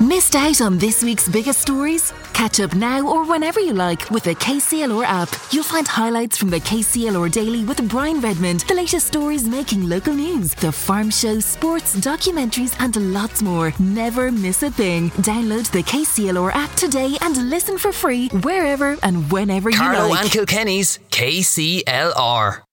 Missed out on this week's biggest stories? Catch up now or whenever you like with the KCLR app. You'll find highlights from the KCLR Daily with Brian Redmond, the latest stories making local news, the farm show, sports, documentaries and lots more. Never miss a thing. Download the KCLR app today and listen for free wherever and whenever you like. Carlo and Kilkenny's KCLR.